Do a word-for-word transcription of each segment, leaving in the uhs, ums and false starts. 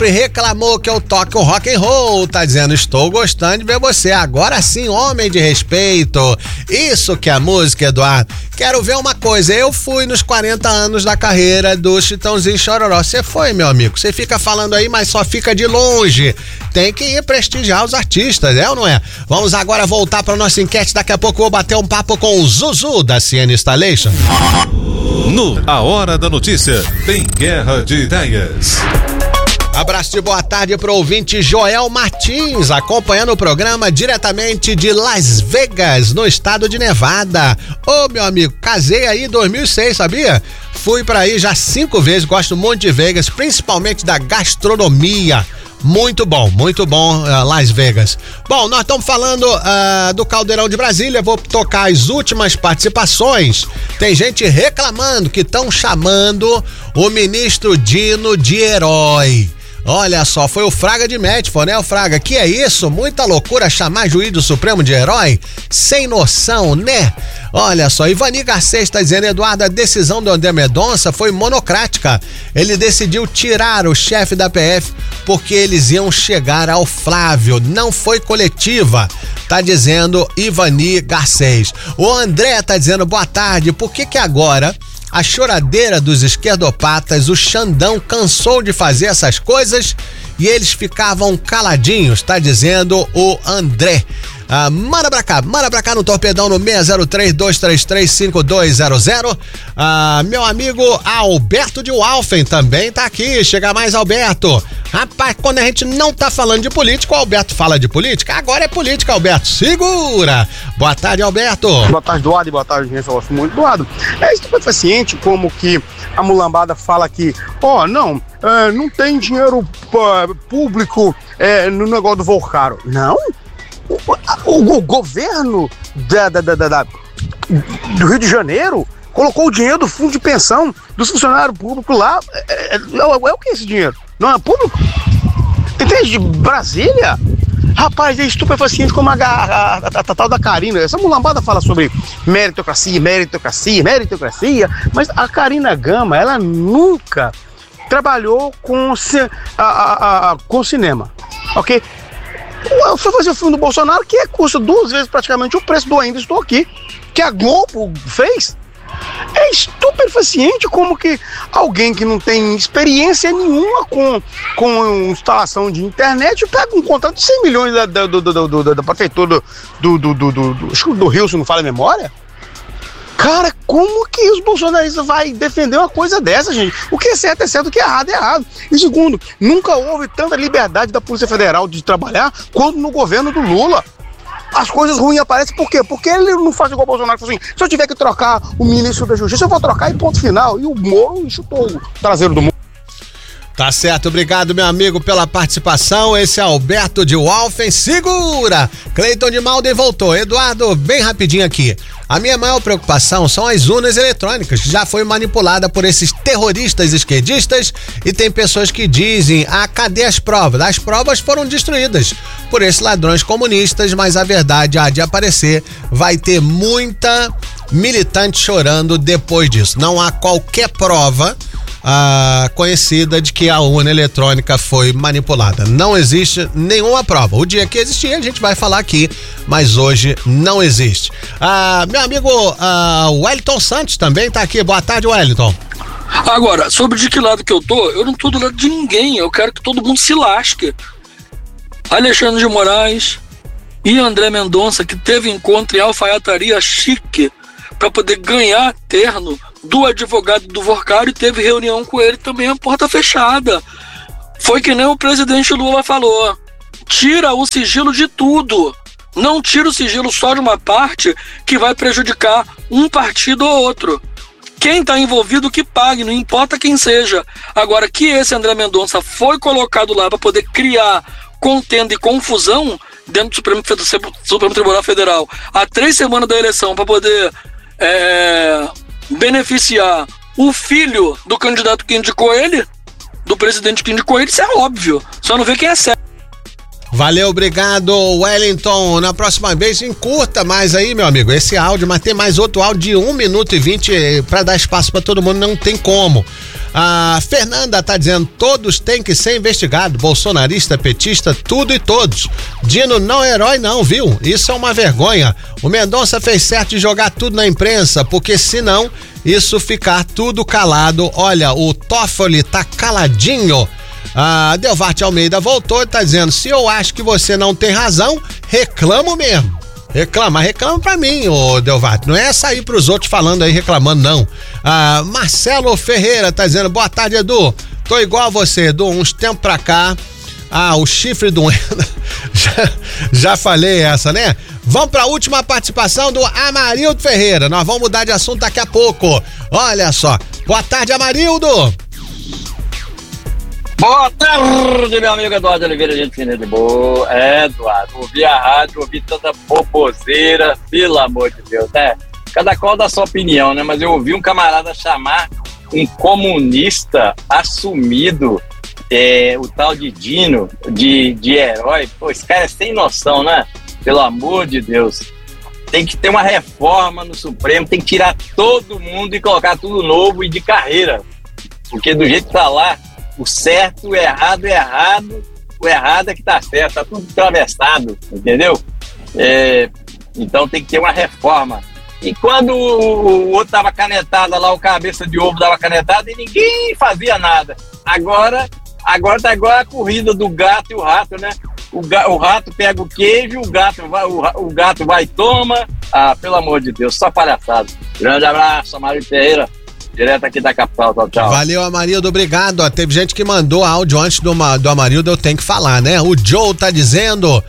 sempre reclamou que eu toque o rock and roll, tá dizendo, estou gostando de ver você, agora sim, homem de respeito. Isso que é a música, Eduardo. Quero ver uma coisa, eu fui nos quarenta anos da carreira do Chitãozinho Chororó. Você foi, meu amigo? Você fica falando aí, mas só fica de longe. Tem que ir prestigiar os artistas, é ou não é? Vamos agora voltar para nossa enquete. Daqui a pouco eu vou bater um papo com o Zuzu da C N Installation. No A Hora da Notícia, tem Guerra de Ideias. Abraço de boa tarde pro ouvinte Joel Martins, acompanhando o programa diretamente de Las Vegas, no estado de Nevada. Ô, meu amigo, casei aí em dois mil e seis, sabia? Fui pra aí já cinco vezes, gosto muito de Vegas, principalmente da gastronomia. Muito bom, muito bom, uh, Las Vegas. Bom, nós estamos falando uh, do Caldeirão de Brasília, vou tocar as últimas participações. Tem gente reclamando que estão chamando o ministro Dino de herói. Olha só, foi o Fraga de Medford, né, o Fraga? Que é isso? Muita loucura chamar juiz do Supremo de herói? Sem noção, né? Olha só, Ivani Garcês está dizendo, Eduardo, a decisão do André Mendonça foi monocrática. Ele decidiu tirar o chefe da P F porque eles iam chegar ao Flávio. Não foi coletiva, tá dizendo Ivani Garcês. O André tá dizendo, boa tarde, por que que agora a choradeira dos esquerdopatas, o Xandão cansou de fazer essas coisas e eles ficavam caladinhos, tá dizendo o André. Ah, manda pra cá, manda pra cá no Torpedão no seis zero três, dois três três, cinco dois zero zero. Ah, meu amigo Alberto de Walfen também tá aqui, chega mais, Alberto. Rapaz, quando a gente não tá falando de política, o Alberto fala de política, agora é política, Alberto, segura. Boa tarde, Alberto. Boa tarde, Eduardo, e boa tarde, gente, eu gosto muito, Eduardo. É estupefaciente como que a mulambada fala que, ó, oh, não, é, não tem dinheiro uh, público é, no negócio do Volcaro. Não? O, o, o governo da, da, da, da, do Rio de Janeiro colocou o dinheiro do fundo de pensão dos funcionários públicos lá. É, é, é, é o que esse dinheiro? Não é público? Entende? De Brasília? Rapaz, é estupefaciente como a, a, a, a tal da Karina. Essa mulambada fala sobre meritocracia, meritocracia, meritocracia, mas a Karina Gama, ela nunca trabalhou com, a, a, a, com cinema, ok? Foi fazer o filme do Bolsonaro, que custa duas vezes praticamente o preço do Ainda Estou Aqui, que a Globo fez. É estupefaciente como que alguém que não tem experiência nenhuma com, com instalação de internet pega um contrato de cem milhões da, da, do, do, do, da prefeitura do, do, do, do, do, do Rio, se não fala a memória. Cara, como que os bolsonaristas vão defender uma coisa dessa, gente? O que é certo é certo, o que é errado é errado. E segundo, nunca houve tanta liberdade da Polícia Federal de trabalhar quanto no governo do Lula. As coisas ruins aparecem por quê? Porque ele não faz igual o Bolsonaro, que fala assim, se eu tiver que trocar o ministro da Justiça, eu vou trocar e ponto final. E o Moro chutou o traseiro do Moro. Tá certo, obrigado, meu amigo, pela participação. Esse é Alberto de Walfen, segura! Cleiton de Malden voltou. Eduardo, bem rapidinho aqui. A minha maior preocupação são as urnas eletrônicas, que já foi manipulada por esses terroristas esquerdistas, e tem pessoas que dizem, ah, cadê as provas? As provas foram destruídas por esses ladrões comunistas, mas a verdade há de aparecer. Vai ter muita militante chorando depois disso. Não há qualquer prova Ah, conhecida de que a urna eletrônica foi manipulada. Não existe nenhuma prova. O dia que existir, a gente vai falar aqui, mas hoje não existe. Ah, meu amigo ah, Wellington Santos também tá aqui. Boa tarde, Wellington. Agora, sobre de que lado que eu tô, eu não tô do lado de ninguém. Eu quero que todo mundo se lasque. Alexandre de Moraes e André Mendonça, que teve encontro em alfaiataria chique para poder ganhar terno do advogado do Volcaro, e teve reunião com ele também a porta fechada. Foi que nem o presidente Lula falou, tira o sigilo de tudo, não tira o sigilo só de uma parte que vai prejudicar um partido ou outro. Quem está envolvido que pague, não importa quem seja. Agora, que esse André Mendonça foi colocado lá para poder criar contenda e confusão dentro do Supremo, Supremo Tribunal Federal há três semanas da eleição para poder é, beneficiar o filho do candidato que indicou ele, do presidente que indicou ele, isso é óbvio. Só não vê quem é certo. Valeu, obrigado, Wellington. Na próxima vez, encurta mais aí, meu amigo, esse áudio, mas tem mais outro áudio de um minuto e vinte para dar espaço para todo mundo, não tem como. A Fernanda tá dizendo, todos têm que ser investigados, bolsonarista, petista, tudo e todos. Dino não é herói não, viu? Isso é uma vergonha. O Mendonça fez certo de jogar tudo na imprensa, porque senão isso ficar tudo calado. Olha, o Toffoli tá caladinho. A Delvarte Almeida voltou e tá dizendo, se eu acho que você não tem razão, reclamo mesmo. Reclama, reclama pra mim, ô Delvarte. Não é sair pros outros falando aí, reclamando, não. Ah, Marcelo Ferreira tá dizendo, boa tarde, Edu. Tô igual a você, Edu, uns tempos pra cá. Ah, o chifre do... já, já falei essa, né? Vamos pra última participação do Amarildo Ferreira. Nós vamos mudar de assunto daqui a pouco. Olha só. Boa tarde, Amarildo. Boa tarde, meu amigo Eduardo Oliveira, gente fina de boa. É, Eduardo, ouvi a rádio, ouvi tanta boboseira, pelo amor de Deus, né? Cada qual dá sua opinião, né? Mas eu ouvi um camarada chamar um comunista assumido, é, o tal de Dino, de, de herói. Pô, esse cara é sem noção, né? Pelo amor de Deus. Tem que ter uma reforma no Supremo, tem que tirar todo mundo e colocar tudo novo e de carreira. Porque do jeito que tá lá, o certo, o errado é errado, o errado é que tá certo, tá tudo atravessado, entendeu? É, então tem que ter uma reforma. E quando o, o outro dava canetada lá, o cabeça de ovo dava canetada e ninguém fazia nada. Agora, agora tá igual a corrida do gato e o rato, né? O, ga, o rato pega o queijo, o gato vai, o, o gato vai e toma. Ah, pelo amor de Deus, só palhaçada. Grande abraço, Amarildo Ferreira. Direto aqui da capital, tchau, tchau. Valeu, Amarildo, obrigado. Ó, teve gente que mandou áudio antes do, do Amarildo, eu tenho que falar, né? O Joe tá dizendo,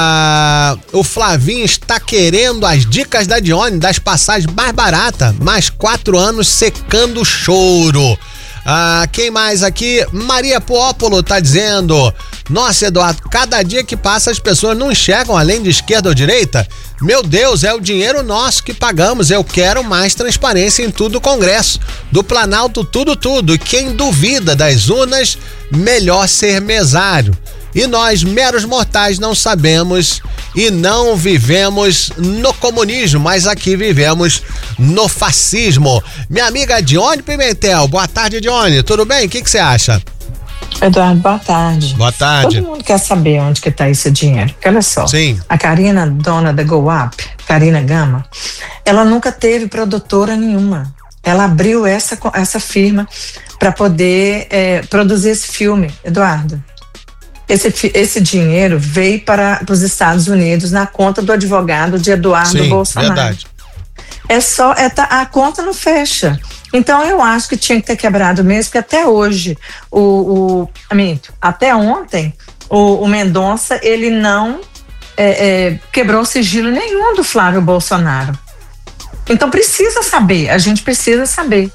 ah, o Flavinho está querendo as dicas da Dione, das passagens mais baratas, mais quatro anos secando o choro. Ah, quem mais aqui? Maria Pópolo tá dizendo, nossa, Eduardo, cada dia que passa as pessoas não enxergam além de esquerda ou direita? Meu Deus, é o dinheiro nosso que pagamos, eu quero mais transparência em tudo o Congresso, do Planalto, tudo, tudo. E quem duvida das urnas, melhor ser mesário. E nós, meros mortais, não sabemos e não vivemos no comunismo, mas aqui vivemos no fascismo. Minha amiga Dione Pimentel, boa tarde, Dione, tudo bem? O que que você acha? Eduardo, boa tarde. Boa tarde. Todo mundo quer saber onde que tá esse dinheiro, porque olha só. Sim. A Karina, dona da Go Up, Karina Gama, ela nunca teve produtora nenhuma. Ela abriu essa, essa firma para poder é, produzir esse filme, Eduardo. Esse, esse dinheiro veio para os Estados Unidos na conta do advogado de Eduardo Sim, Bolsonaro. Verdade. É só, é, tá, a conta não fecha. Então eu acho que tinha que ter quebrado mesmo, porque até hoje, o, o minto, até ontem, o, o Mendonça, ele não é, é, quebrou sigilo nenhum do Flávio Bolsonaro. Então precisa saber, a gente precisa saber.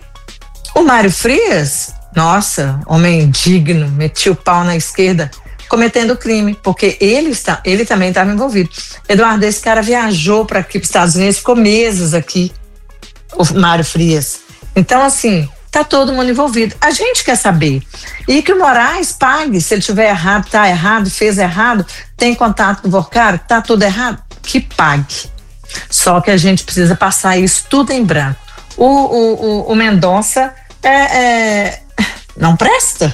O Mário Frias, nossa, homem digno, metia o pau na esquerda, cometendo crime, porque ele, está, ele também estava envolvido. Eduardo, esse cara viajou para aqui, para os Estados Unidos, ficou meses aqui, o Mário Frias. Então, assim, tá todo mundo envolvido. A gente quer saber. E que o Moraes pague, se ele tiver errado, tá errado, fez errado, tem contato com o Vorcaro, tá tudo errado, que pague. Só que a gente precisa passar isso tudo em branco. O, o, o, o Mendonça é, é, não presta.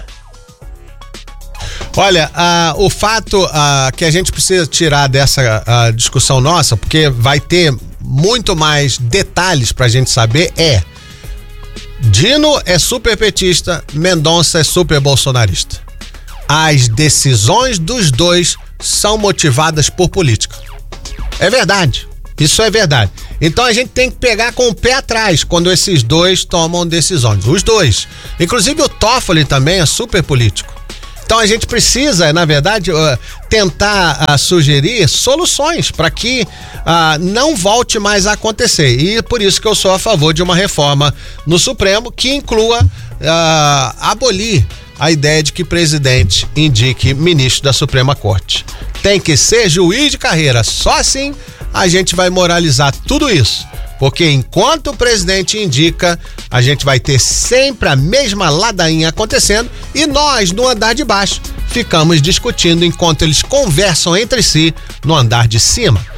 Olha, uh, o fato uh, que a gente precisa tirar dessa uh, discussão nossa, porque vai ter muito mais detalhes pra gente saber, é Dino é super petista, Mendonça é super bolsonarista. As decisões dos dois são motivadas por política. É verdade, isso é verdade. Então a gente tem que pegar com o pé atrás quando esses dois tomam decisões, os dois. Inclusive o Toffoli também é super político. Então a gente precisa, na verdade, uh, tentar uh, sugerir soluções para que uh, não volte mais a acontecer. E por isso que eu sou a favor de uma reforma no Supremo que inclua uh, abolir a ideia de que presidente indique ministro da Suprema Corte. Tem que ser juiz de carreira. Só assim a gente vai moralizar tudo isso. Porque enquanto o presidente indica, a gente vai ter sempre a mesma ladainha acontecendo e nós, no andar de baixo, ficamos discutindo enquanto eles conversam entre si no andar de cima.